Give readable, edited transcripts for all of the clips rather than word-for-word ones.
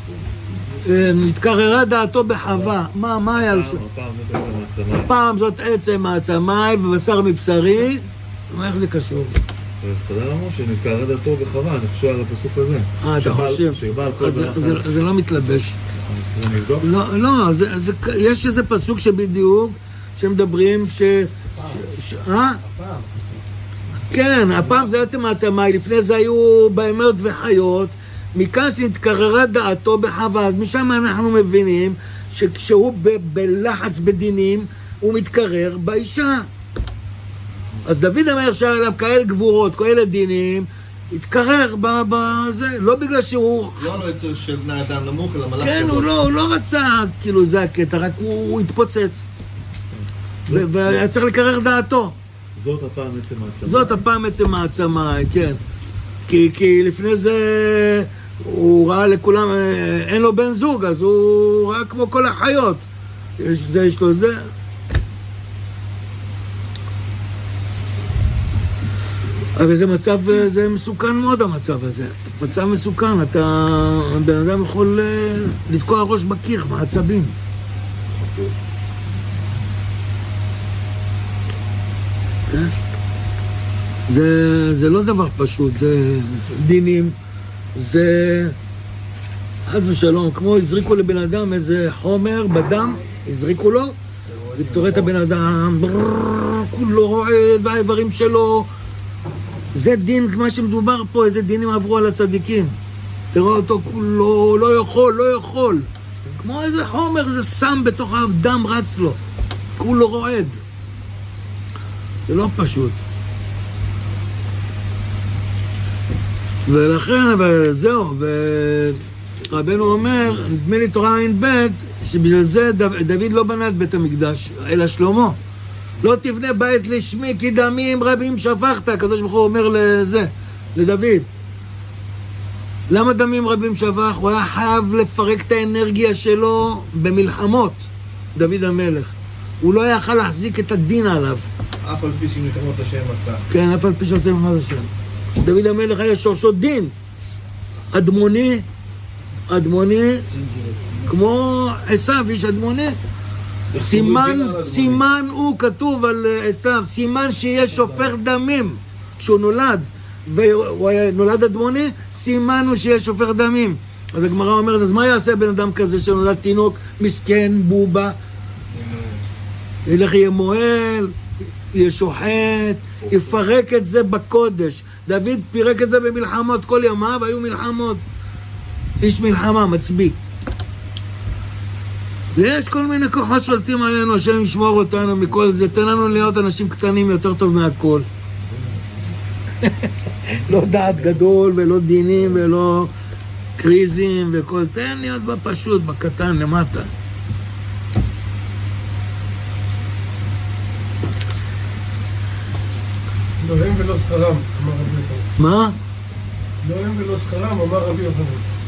התקררה דעתו בחווה. מה היה? הפעם זאת עצם מעצמי ובשר מבשרי. איך זה קשור? חז"ל אמרו שנתקררה דעתו בחווה, אני חושב על הפסוק הזה. אתה חושב? זה לא מתלבש. לא, יש איזה פסוק שבדיוק, שמדברים כן, הפעם זה עצם מעצמי, לפני זה היו בהמות וחיות, מכאן שנתקררה דעתו בחווה, אז משם אנחנו מבינים שכשהוא בלחץ בדינים, הוא מתקרר באישה. אז דוד אומר שהיה עליו כאלה גבורות, כאלה דינים, התקרר בזה, לא בגלל שהוא... לא יצר של בני אדם נמוך, אלא מלאך... כן, הוא לא רצה, כאילו זה הקטע, רק הוא התפוצץ. והיה צריך לקרר דעתו. זאת הפעם עצם העצמה. זאת הפעם עצם העצמה, כן. כי לפני זה הוא ראה לכולם, אין לו בן זוג, אז הוא ראה כמו כל החיות. יש לו זה. אבל זה מצב, זה מסוכן מאוד המצב הזה. מצב מסוכן, בן אדם יכול לתקוע ראש בקיר, מעצבים. זה לא דבר פשוט, זה דינים, זה חס ושלום, כמו הזריקו לבן אדם איזה חומר בדם, הזריקו לו, ותורא את הבן אדם, כולו רועד, והאיברים שלו, זה דין, מה שמדובר פה, איזה דינים עברו על הצדיקים. תראה אותו כולו, לא יכול. כמו איזה חומר, זה שם בתוך הדם רץ לו, כולו רועד. זה לא פשוט. ולכן, וזהו, ורבנו אומר, נדמה לי תורה עין ב' שבגלל זה דוד לא בנה את בית המקדש, אלא שלמה. לא תבנה בית לשמי, כי דמים רבים שפכת, הקדוש ברוך הוא אומר לדוד. למה דמים רבים שפך? הוא היה חייב לפרק את האנרגיה שלו במלחמות, דוד המלך. הוא לא יכל להחזיק את הדין עליו. אף על פי שמלחמות השם עשה. כן, אף על פי שעושה מלחמות השם. דוד המלך היה שורשו דין. אדמוני, כמו עשיו, איש אדמוני. סימן הוא כתוב על עשיו, סימן שיש שופך דמים. כשהוא נולד, והוא נולד אדמוני, סימן הוא שיש שופך דמים. אז הגמרא אומרת, אז מה יעשה בן אדם כזה שנולד תינוק, מסכן, בובה? ילך יהיה מועל, יהיה שוחט, יפרק את זה בקודש. דוד פירק את זה במלחמות, כל ימיו היו מלחמות. איש מלחמה, מצביא. ויש כל מיני כוחות שולטים עלינו, השם ישמור אותנו מכל זה. תן לנו להיות אנשים קטנים יותר טוב מהכל. לא דעת גדול ולא דינים ולא קריזים וכל זה. תן להיות בפשוט, בקטן, למטה. לא הם ולא שכרם, אמר רבי יוחנן. מה? לא הם ולא שכרם, אמר רבי יוחנן.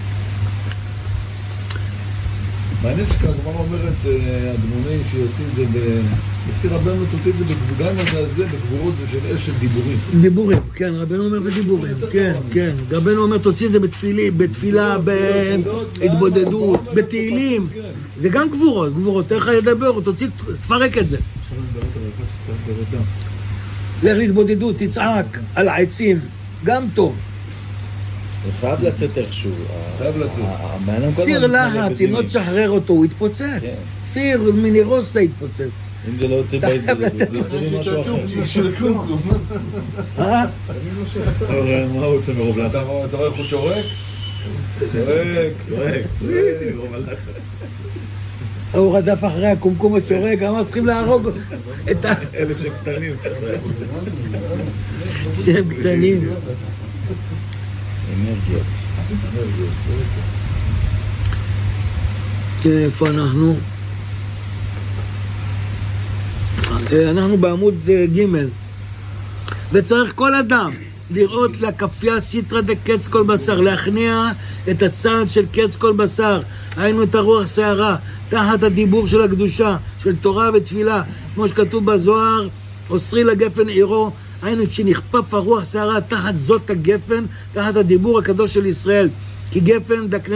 מעניין שכבר אומרת אדמוני שיוציא את זה לפי רבנו תוציא את זה גם הזה בגבורות ושל אש של דיבורים. דיבורים, כן, רבנו אומר בדיבורים, כן. רבנו אומר תוציא את זה בתפילה, בהתבודדות, בתהילים. זה גם גבורות, איך ידבר, תוציא, תפרק את זה. עכשיו אני מדברת על אחד שצריך לראות דם. לך להתבודדות, תצעק על העצים, גם טוב. הוא חייב לצאת איכשהו. חייב לצאת. סיר לחץ, אם לא תשחרר אותו, הוא יתפוצץ. סיר מנירוסטה יתפוצץ. אם זה לא יוצא בהתבודדות, זה יוצא ממשהו אחר. מה הוא עושה מרוב לחץ? אתה רואה איך הוא שורק? צועק, מרוב לחץ. הוא רדף אחרי הקומקום השורק, אמר צריכים להרוג את ה... אלה שקטנים. שהם קטנים. אנרגיות. איפה אנחנו? אנחנו בעמוד ג' וצריך כל אדם לראות לכפייה סיטרא דקץ כל בשר, להכניע את הצד של קץ כל בשר, היינו את הרוח שערה, תחת הדיבור של הקדושה, של תורה ותפילה, כמו שכתוב בזוהר, אוסרי לגפן עירו, היינו כשנכפף הרוח שערה תחת זאת הגפן, תחת הדיבור הקדוש של ישראל, כי גפן דקנה